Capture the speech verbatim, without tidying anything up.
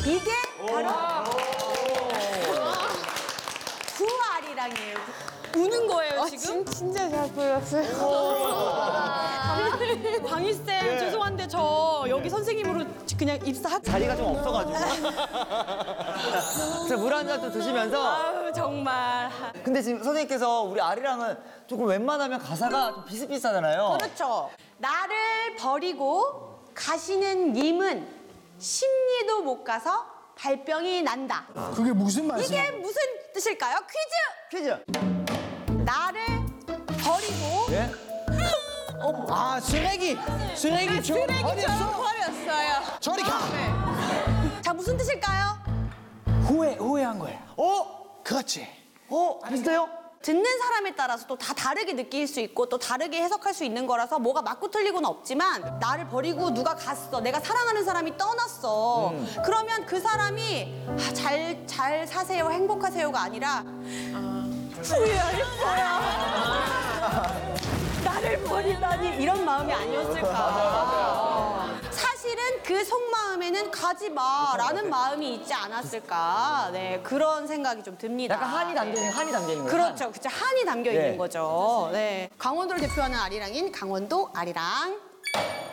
이게 바로 구아리랑이에요. 우는 거예요, 지금? 진짜 잘 보였어요. 광희쌤, 네. 죄송한데 저 여기 선생님으로 그냥 입사. 자리가 좀 없어가지고. 자, 물 한 잔 좀 드시면서. 아유, 정말. 근데 지금 선생님께서 우리 아리랑은 조금 웬만하면 가사가 좀 비슷비슷하잖아요. 그렇죠. 나를 버리고 가시는 님은 십리도 못 가서 발병이 난다. 그게 무슨 말씀이에요? 이게 무슨 뜻일까요? 퀴즈! 퀴즈. 나를 버리고 예? 아 쓰레기 쓰레기 좀 버렸어. 버렸어요. 저리 가. 자, 무슨 뜻일까요? 후회 후회한 거예요. 어? 그렇지. 어? 비슷해요? 듣는 사람에 따라서 또 다 다르게 느낄 수 있고 또 다르게 해석할 수 있는 거라서 뭐가 맞고 틀리고는 없지만 나를 버리고 누가 갔어. 내가 사랑하는 사람이 떠났어. 그러면 그 사람이 아, 잘, 잘 사세요, 행복하세요가 아니라 후회할 거야. 나를 버리다니 이런 마음이 아니었을까. 사실은 그 속마음에는 가지 마라는 마음이 있지 않았을까. 네, 그런 생각이 좀 듭니다. 약간 한이 담겨 있는, 한이 담겨 있는 거예요. 그렇죠, 그렇죠. 한이 담겨 네. 있는 거죠. 네. 강원도를 대표하는 아리랑인 강원도 아리랑.